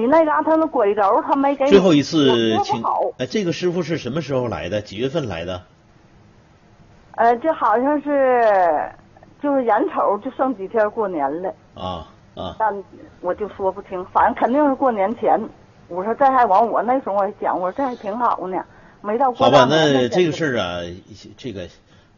那嘎他那轨轴他没给你。 最后一次请， 好。 这个师傅是什么时候来的？几月份来的？ 这好像是，就是眼瞅就剩几天过年了。但我就说不清，反正肯定是过年前。我说这还完，我那时候我还讲，我说这还挺好呢，没到过大年。 好吧， 那这个事儿啊，这个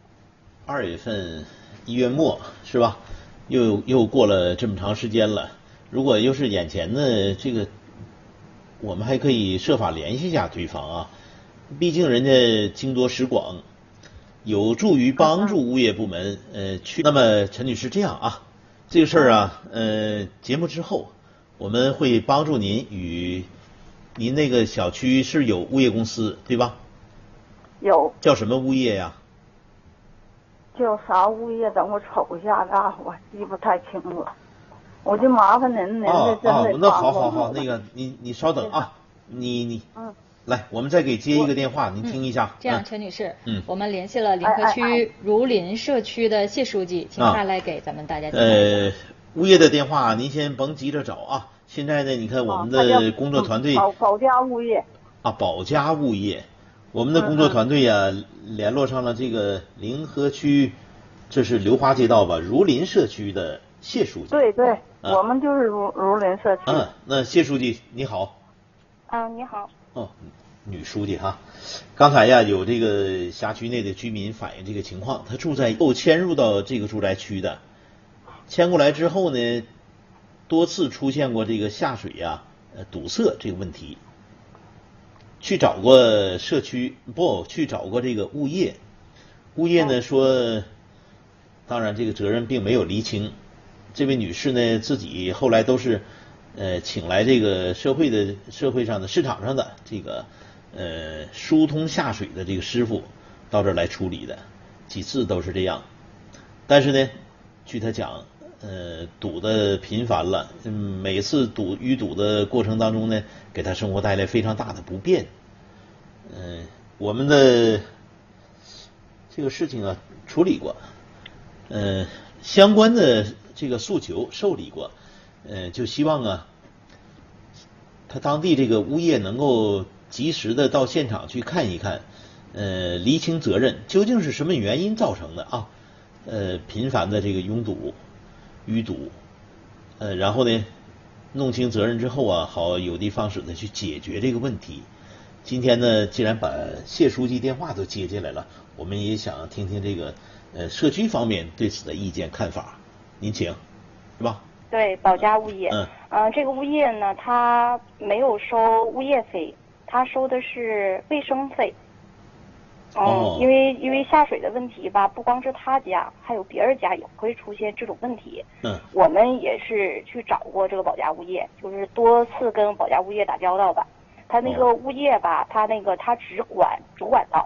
2月份1月末是吧？又过了这么长时间了。如果又是眼前的这个，我们还可以设法联系一下对方啊。毕竟人家经多识广，有助于帮助物业部门那么陈女士这样啊，这个事儿啊，节目之后我们会帮助您与您那个小区是有物业公司对吧？ 有。 叫什么物业呀？ 叫啥物业？等我瞅一下啊，我记不太清了。我就麻烦您这真的那好，那个你稍等啊，你来，我们再给接一个电话，您听一下。 这样，陈女士，我们联系了临河区儒林社区的谢书记，请他来给咱们大家介绍。 物业的电话您先甭急着找啊。现在呢，你看我们的工作团队保家物业保家物业，我们的工作团队呀，联络上了这个临河区，这是刘华街道吧，儒林社区的谢书记。 对，我们就是儒林社区。 那谢书记你好。 你好。 女书记哈，刚才呀有这个辖区内的居民反映这个情况，他住在迁入到这个住宅区的，迁过来之后呢，多次出现过这个下水呀堵塞这个问题，去找过社区去找过这个物业呢说，当然这个责任并没有厘清，这位女士呢自己后来都是请来这个社会上的市场上的这个疏通下水的这个师傅到这儿来处理的，几次都是这样。但是呢，据他讲，堵得频繁了，每次淤堵的过程当中呢，给他生活带来非常大的不便。我们的这个事情啊处理过，相关的这个诉求受理过，就希望啊，他当地这个物业能够及时的到现场去看一看，厘清责任，究竟是什么原因造成的啊？频繁的这个淤堵，然后呢，弄清责任之后啊，好有的放矢的去解决这个问题。今天呢，既然把谢书记电话都接进来了，我们也想听听这个社区方面对此的意见看法。您请，是吧？ 对，保家物业。这个物业呢，他没有收物业费，他收的是卫生费。因为下水的问题吧，不光是他家，还有别人家也会出现这种问题。我们也是去找过这个保家物业，就是多次跟保家物业打交道吧。他那个物业吧，他只管主管道。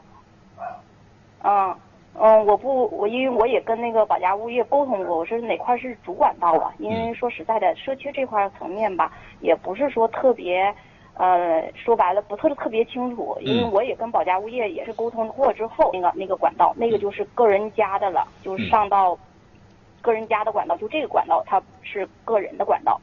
因为我也跟那个保家物业沟通过，我说哪块是主管道啊？因为说实在的，社区这块层面吧，也不是说特别，说白了不特别清楚。因为我也跟保家物业也是沟通过之后，那个管道，那个就是个人家的了，就是上到个人家的管道，就这个管道它是个人的管道。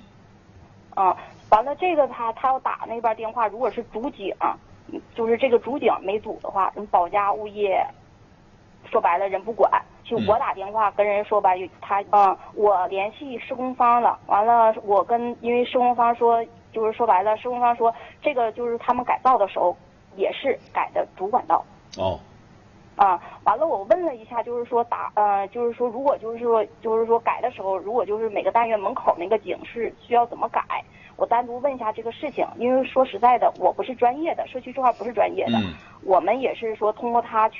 完了这个他要打那边电话，如果是主井，就是这个主井没堵的话，保家物业说白了人不管，就我打电话跟人说吧，我联系施工方了，完了因为施工方说，就是说白了，施工方说这个就是他们改造的时候也是改的主管道。完了我问了一下，就是说就是说如果就是说改的时候，如果就是每个单元门口那个井是需要怎么改，我单独问一下这个事情。因为说实在的，我不是专业的，社区这块不是专业的，我们也是说通过他去